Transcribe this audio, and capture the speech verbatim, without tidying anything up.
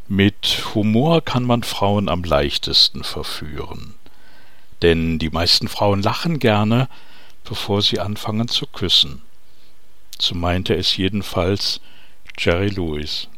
Mit Humor kann man Frauen am leichtesten verführen, denn die meisten Frauen lachen gerne, bevor sie anfangen zu küssen. So meinte es jedenfalls Jerry Lewis.